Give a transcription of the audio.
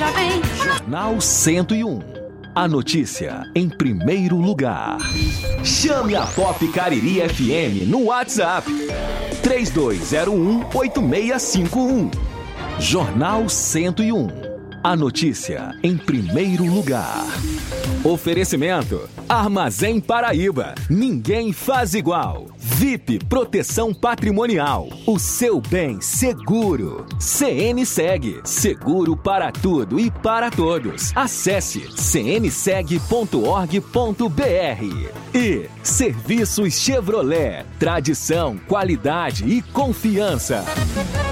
já vem. Jornal 101. A notícia em primeiro lugar. Chame a Pop Cariri FM no WhatsApp 3201-8651. Jornal 101. A notícia em primeiro lugar. Oferecimento: Armazém Paraíba. Ninguém faz igual. VIP Proteção Patrimonial. O seu bem seguro. CNSEG. Seguro para tudo e para todos. Acesse cnseg.org.br. E Serviços Chevrolet. Tradição, qualidade e confiança.